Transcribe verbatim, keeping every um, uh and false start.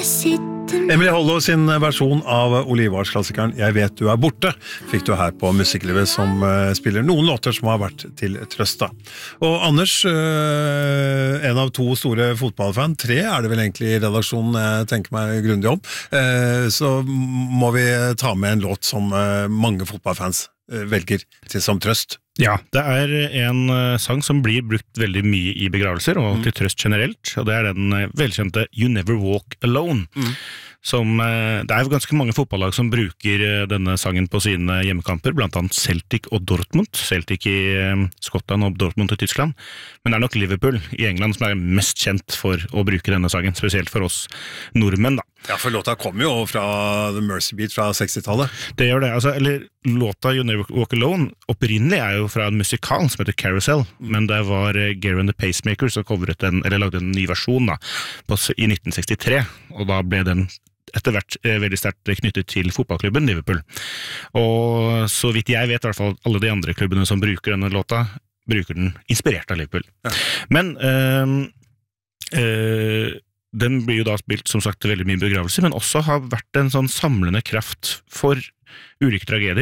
Emilie Hollo sin versjon av Olivars-klassikeren «Jeg vet du er borte» fikk du her på Musikklivet, som uh, spiller noen låter som har vært til trøst da. Og Anders, uh, en av to store fotballfan, tre er det vel egentlig i redaksjonen, jeg tenker meg grundig om, uh, så må vi ta med en låt som uh, mange fotballfans uh, velger til som trøst. Ja, det er en uh, sang som blir brukt veldig mye i begravelser, og mm. til trøst generelt, og det er den uh, velkjente You Never Walk Alone, mm. som, uh, det er jo ganske mange fotballag som bruker uh, denne sangen på sine hjemmekamper, blant annet Celtic og Dortmund, Celtic i uh, Skottland og Dortmund i Tyskland, men det er nok Liverpool i England som er mest kjent for å bruke denne sangen, spesielt for oss nordmenn da. Ja, for låta kommer jo fra The Mercy Beat fra sekstitallet. Det gjør det, altså, eller låta You Never Walk Alone opprinnelig er jo fra en musikal som heter Carousel, mm. men det var uh, Gary and the Pacemakers som covret den, eller lagde en ny versjon da, på, i nitten sekstitre, og da ble den etter hvert eh, veldig sterkt knyttet til fotballklubben Liverpool. Og så vidt jeg vet, i hvert fall alle de andre klubbene som bruker denne låta, bruker den inspirert av Liverpool. Ja. Men øh, øh, den blir jo da spilt som sagt veldig mye begravelser, men også har vært en sånn samlende kraft for ulike tragedier.